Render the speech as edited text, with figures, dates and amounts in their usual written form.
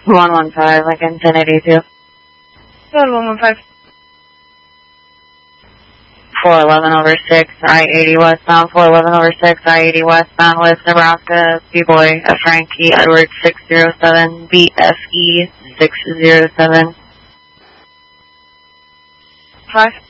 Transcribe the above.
115, Lincoln 1082. Code 115. 411 over 6, I-80 westbound, 411 over 6, I-80 westbound, West Nebraska, B-Boy, Frankie, Edward 607, BFE 607. 5.